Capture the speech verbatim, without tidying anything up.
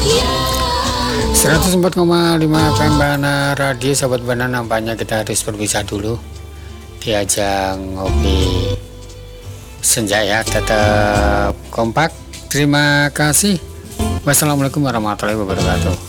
seratus empat koma lima F M Bana Radio. Sahabat Bana, nampaknya kita harus berpisah dulu di ajang ngopi senja ya. Tetap kompak. Terima kasih. Wassalamualaikum warahmatullahi wabarakatuh.